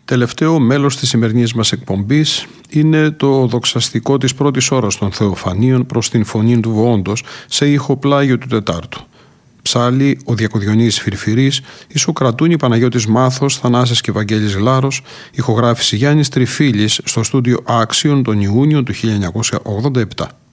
Τελευταίο μέλος της σημερινής μας εκπομπής είναι το δοξαστικό της πρώτης ώρας των Θεοφανίων προς την φωνή του Βοόντος σε ήχο πλάγιο του Τετάρτου. Ψάλλει ο Διακοδιονύης Φυρφυρής, ισοκρατούν Παναγιώτης Μάθος, Θανάσης και Βαγγέλης Λάρος, ηχογράφηση Γιάννης Τριφίλης στο στούντιο Άξιον τον Ιούνιο του 1987.